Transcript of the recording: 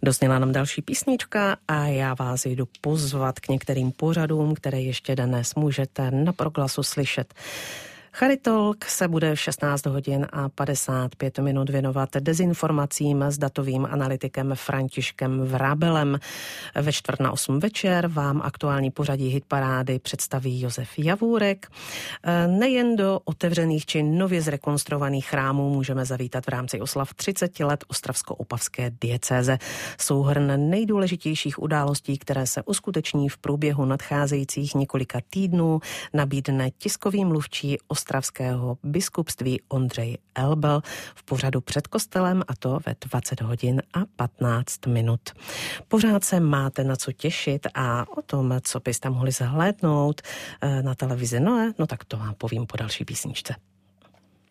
Dozněla nám další písnička a já vás jdu pozvat k některým pořadům, které ještě dnes můžete na Proglasu slyšet. Charitalk se v 16 hodin a 55 minut věnovat dezinformacím s datovým analytikem Františkem Vrábelem. Ve 7:45 večer vám aktuální pořadí hitparády představí Josef Javůrek. Nejen do otevřených či nově zrekonstruovaných chrámů můžeme zavítat v rámci oslav 30 let ostravsko-opavské diecéze. Souhrn nejdůležitějších událostí, které se uskuteční v průběhu nadcházejících několika týdnů, nabídne tiskový mluvčí ostravského biskupství Ondřej Elbel v pořadu Před kostelem, a to ve 20 hodin a 15 minut. Pořád se máte na co těšit a o tom, co byste mohli zhlédnout na televizi Noe, no tak to vám povím po další písničce.